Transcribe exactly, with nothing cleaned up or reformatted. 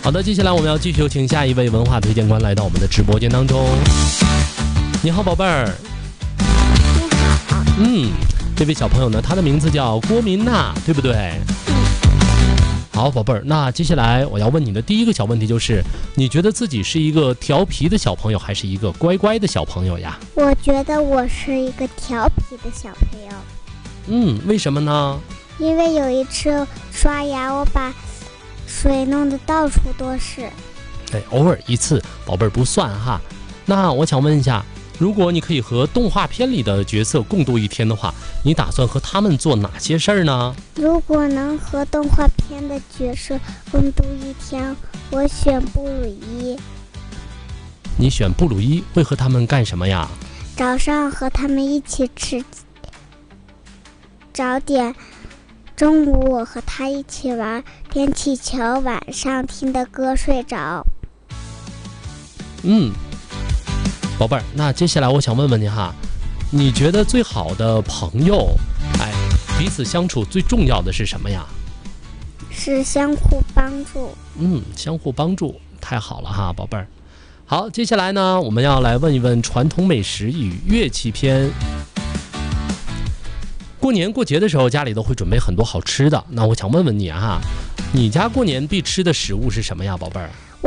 好的，接下来我们要继续有请下一位文化推荐官来到我们的直播间当中。你好，宝贝儿。 你好。 嗯，这位小朋友呢，他的名字叫郭明娜，对不对？好，宝贝儿，那接下来我要问你的第一个小问题就是，你觉得自己是一个调皮的小朋友，还是一个乖乖的小朋友呀？ 我觉得我是一个调皮的小朋友。 嗯，为什么呢？ 因为有一次刷牙，我把水弄得到处都是。 哎，偶尔一次，宝贝儿不算哈。那我想问一下，如果你可以和动画片里的角色共度一天的话，你打算和他们做哪些事儿呢？ 如果能和动画片的角色共度一天，我选布鲁伊。 你选布鲁伊，会和他们干什么呀？ 早上和他们一起吃早点，中午我和他一起玩电气球，晚上听的歌睡着。 嗯，宝贝儿，那接下来我想问问你哈，你觉得最好的朋友，哎，彼此相处最重要的是什么呀？ 是相互帮助。 嗯，相互帮助，太好了哈，宝贝儿。好，接下来呢，我们要来问一问传统美食与乐器篇。过年过节的时候，家里都会准备很多好吃的，那我想问问你哈，你家过年必吃的食物是什么呀，宝贝儿？